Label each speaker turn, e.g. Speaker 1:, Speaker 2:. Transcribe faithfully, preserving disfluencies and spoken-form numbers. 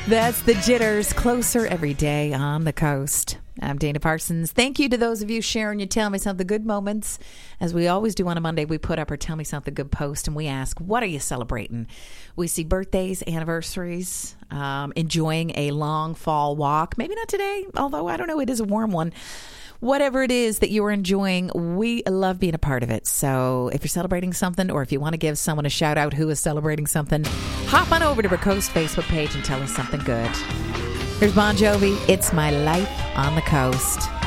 Speaker 1: That's the Jitters, closer every day on the coast. I'm Dana Parsons. Thank you to those of you sharing your Tell Me Something Good moments. As we always do on a Monday, we put up our Tell Me Something Good post and we ask, what are you celebrating? We see birthdays, anniversaries, um, enjoying a long fall walk. Maybe not today, although I don't know, it is a warm one. Whatever it is that you are enjoying, we love being a part of it. So if you're celebrating something, or if you want to give someone a shout out who is celebrating something, hop on over to our Coast Facebook page and tell us something good. Here's Bon Jovi, It's My Life on the Coast.